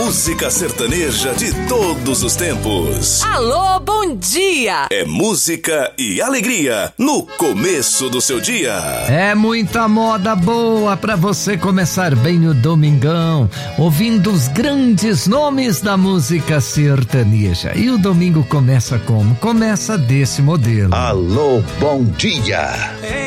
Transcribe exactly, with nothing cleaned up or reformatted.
música sertaneja de todos os tempos. Alô, bom dia! É música e alegria no começo do seu dia. É muita moda boa pra você começar bem o domingão, ouvindo os grandes nomes da música sertaneja. E o domingo começa como? Começa desse modelo. Alô, bom dia!